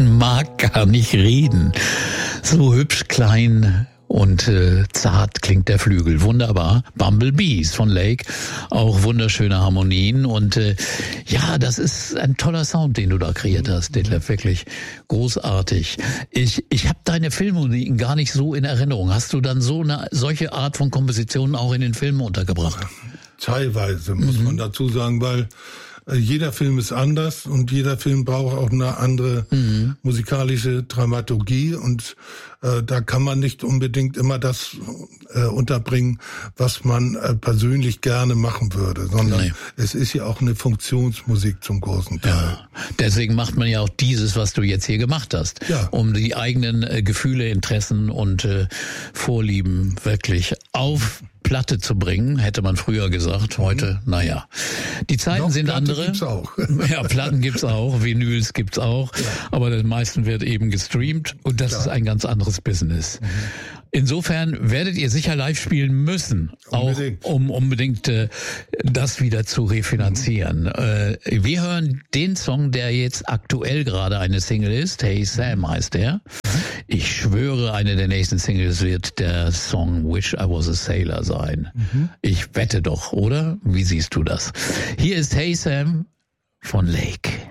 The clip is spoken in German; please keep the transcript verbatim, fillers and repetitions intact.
Man mag gar nicht reden. So hübsch, klein und äh, zart klingt der Flügel. Wunderbar. Bumblebees von Lake. Auch wunderschöne Harmonien. Und äh, ja, das ist ein toller Sound, den du da kreiert hast, Detlef. Wirklich großartig. Ich ich habe deine Filmmusiken gar nicht so in Erinnerung. Hast du dann so eine solche Art von Kompositionen auch in den Filmen untergebracht? Teilweise, muss mhm. man dazu sagen, weil äh, jeder Film ist anders und jeder Film braucht auch eine andere mhm. musikalische Dramaturgie und äh, da kann man nicht unbedingt immer das äh, unterbringen, was man äh, persönlich gerne machen würde, sondern nee. es ist ja auch eine Funktionsmusik zum großen Teil. Ja. Deswegen macht man ja auch dieses, was du jetzt hier gemacht hast, ja. um die eigenen äh, Gefühle, Interessen und äh, Vorlieben wirklich auf Platte zu bringen, hätte man früher gesagt. Heute, mhm. naja. Die Zeiten Noch sind Platte andere. Gibt's auch. Ja, Platten gibt's auch, Vinyls gibt's auch. Ja. Aber den meisten wird eben gestreamt und das Klar. ist ein ganz anderes Business. Mhm. Insofern werdet ihr sicher live spielen müssen, unbedingt. auch um unbedingt äh, das wieder zu refinanzieren. Mhm. Äh, wir hören den Song, der jetzt aktuell gerade eine Single ist. Hey Sam heißt der. Ich schwöre, eine der nächsten Singles wird der Song Wish I Was a Sailor sein. Mhm. Ich wette doch, oder? Wie siehst du das? Hier ist Hey Sam von Lake.